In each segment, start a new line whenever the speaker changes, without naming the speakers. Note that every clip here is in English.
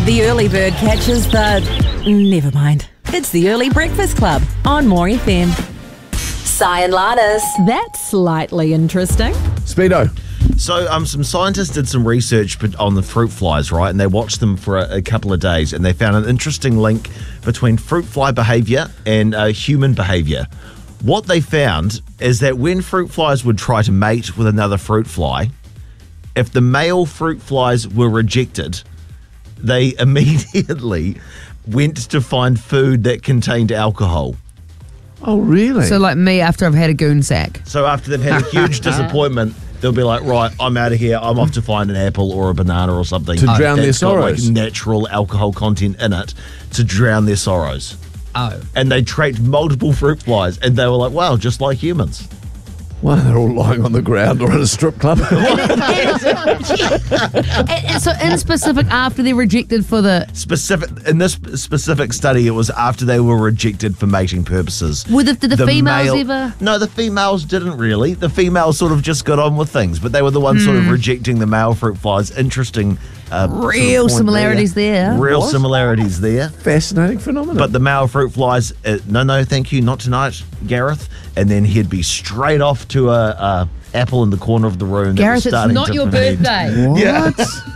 The early bird catches the... Never mind. It's the Early Breakfast Club on More FM. Si and Lannis.
That's slightly interesting.
Speedo.
So some scientists did some research on the fruit flies, right? And they watched them for a couple of days, and they found an interesting link between fruit fly behavior and human behavior. What they found is that when fruit flies would try to mate with another fruit fly, if the male fruit flies were rejected, they immediately went to find food that contained alcohol.
Oh, really?
So like me after I've had a goon sack.
So after they've had a huge disappointment, they'll be like, right, I'm out of here. I'm off to find an apple or a banana or something.
To drown their
that's got,
sorrows.
like natural alcohol content in it to drown their sorrows.
Oh.
And they tracked multiple fruit flies, and they were like, wow, just like humans.
Well, they're all lying on the ground or at a strip club.
And so in specific, after they're rejected for the...
In this specific study, it was after they were rejected for mating purposes.
Did the females ever...
No, the females didn't really. The females sort of just got on with things, but they were the ones sort of rejecting the male fruit flies. Interesting.
Real similarities there.
Real similarities there.
Fascinating phenomenon.
But the male fruit flies, no, thank you, not tonight, Gareth. And then he'd be straight off to a apple in the corner of the room.
Gareth, it's not your birthday.
What?
Yeah.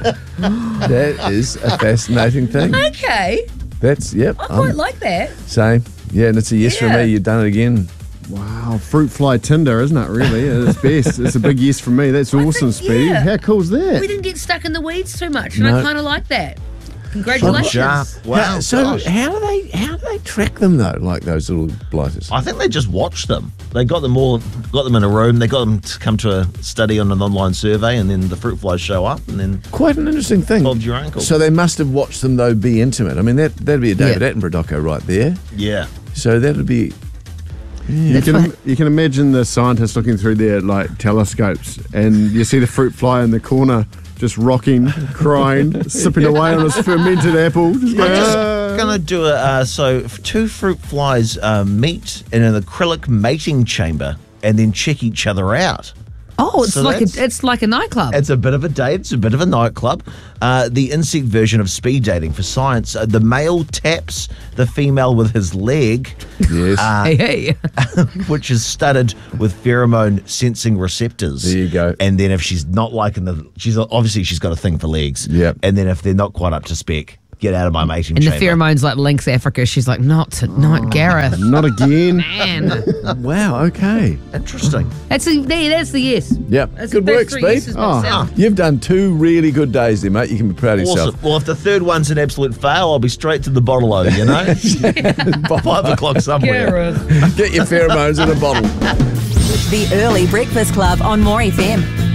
That is a fascinating thing.
Okay.
That's, yep.
I quite like that.
Same. Yeah, and it's a yes from me. You've done it again.
Wow, fruit fly Tinder, isn't it, really? At its best. It's a big yes from me. That's awesome, Speedy.
yeah.
How cool's that?
We didn't get stuck in the weeds too much, and
No.
I kind of like that. Congratulations.
Sharp. Wow.
So
gosh.
how do they track them though, like those little blighters?
I think they just watched them. They got them in a room. They got them to come to a study on an online survey, and then the fruit flies show up, and then
Quite an interesting thing.
bobbed your ankle.
So they must have watched them though be intimate. I mean that'd be a David
Yeah.
Attenborough doco right there.
yeah.
So that'd be
You can imagine the scientists looking through their like telescopes, and you see the fruit fly in the corner just rocking, crying, sipping away on his fermented apple. Just
I'm just gonna do so if two fruit flies meet in an acrylic mating chamber and then check each other out.
Oh, it's
So
like
that's-
it's like a nightclub.
It's a bit of a date. It's a bit of a nightclub. The insect version of speed dating for science. The male taps the female with his leg,
yes.
Hey.
which is studded with pheromone sensing receptors.
There you go.
And then if she's not liking she's got a thing for legs.
Yep.
And then if they're not quite up to spec, get out of my mating
And the
chamber.
pheromones like Lynx Africa. She's like, not tonight, Gareth.
not again.
Man,
Wow. Okay.
Interesting.
that's the yes.
Yep.
That's
Good
the
work,
best three
Speed.
yeses myself.
You've done 2 really good days there, mate. You can be proud of
Awesome.
yourself.
Well, if the third one's an absolute fail, I'll be straight to the bottle-o, you know? 5 o'clock somewhere.
Gareth.
Get your pheromones in a bottle.
The Early Breakfast Club on More FM.